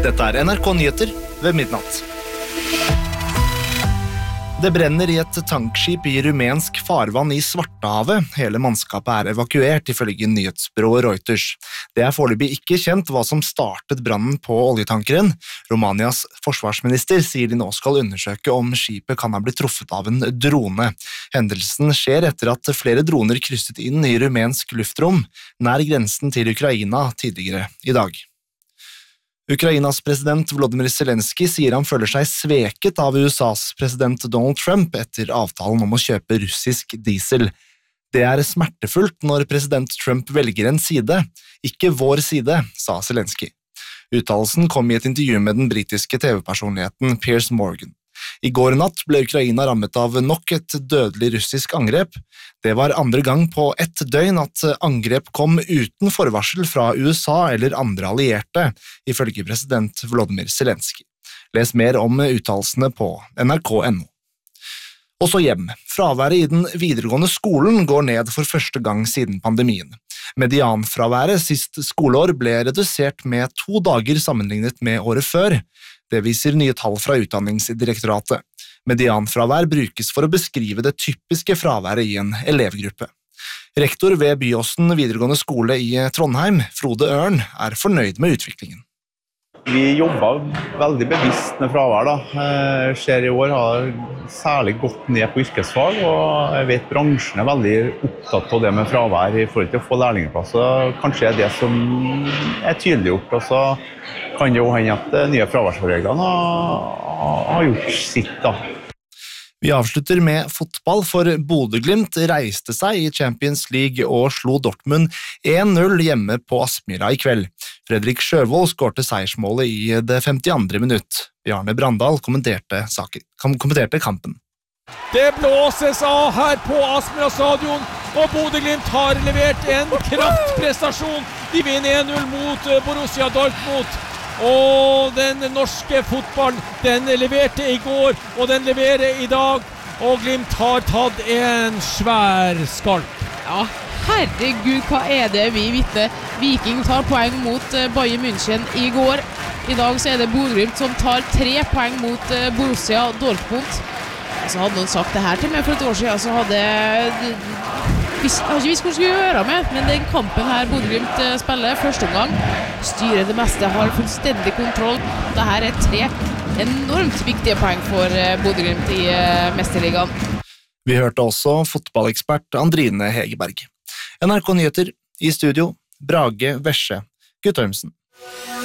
Dette NRK Nyheter ved midnatt. Det brenner i et tankskip i rumensk farvann i Svartehavet. Hele mannskapet evakuert, ifølge nyhetsbyrået Reuters. Det foreløpig ikke kjent hva som startet brannen på oljetankeren. Romanias forsvarsminister sier de nå skal undersøke om skipet kan ha blitt truffet av en drone. Hendelsen skjer etter at flere droner krysset inn i rumensk luftrom, nær grensen til Ukraina tidligere i dag. Ukrainas president Volodymyr Zelensky sier han føler seg sveket av USAs president Donald Trump etter avtalen om å kjøpe russisk diesel. Det smertefullt når president Trump velger en side, ikke vår side, sa Zelensky. Uttalelsen kom i et intervju med den britiske TV-personligheten Piers Morgan. I går natt ble Ukraina rammet av nok et dødelig russisk angrep. Det var andre gang på ett døgn at angrep kom uten forvarsel fra USA eller andre allierte, ifølge president Volodymyr Zelensky. Les mer om uttalelsene på nrk.no. Også hjem. Fraværet i den videregående skolen går ned for første gang siden pandemien. Medianfraværet sist skoleår ble redusert med 2 dager sammenlignet med året før. Det viser nye tall fra Utdanningsdirektoratet. Medianfravær brukes for å beskrive det typiske fraværet i en elevgruppe. Rektor ved Byåsen videregående skole i Trondheim, Frode Ørn, fornøyd med utviklingen. Vi jobber veldig bevisst med fravær. Ser i år har særlig gått ned på yrkesfag, og jeg vet bransjen veldig opptatt av det med fravær i forhold til å få lærlingplass. Kanskje det som tydeliggjort, og så kan det jo hende at nye fraværsreglene har gjort sitt. Vi avslutter med fotball, for Bodø/Glimt reiste seg i Champions League og slo Dortmund 1-0 hjemme på Aspmyra i kveld. Fredrik Sjøvold skårte seiersmålet i det 52. minutt. Bjarne Brandal kommenterte kampen. Det blåses av her på Aspmyra stadion, og Bodø/Glimt har levert en kraftprestasjon. De vinner 1-0 mot Borussia Dortmund. Og den norske fotballen, den leverte i går, og den leverer i dag, og Glimt har tatt en svær skalp. Ja, herregud, hva det vi vitner? Viking tar poeng mot Bayern München i går. I dag så det Bodø/Glimt som tar 3 poeng mot Borussia Dortmund. Så hadde noen sagt det her til meg for et år siden, så hadde visst hva vi skulle gjøre med, men den kampen her Bodø/Glimt spiller første omgang, styrer det meste, har fullstendig kontroll. Dette 3 enormt viktige poeng for Bodø/Glimt i Mesterligaen. Vi hørte også fotballekspert Andrine Hegerberg. NRK Nyheter i studio, Brage Vesje Guttormsen.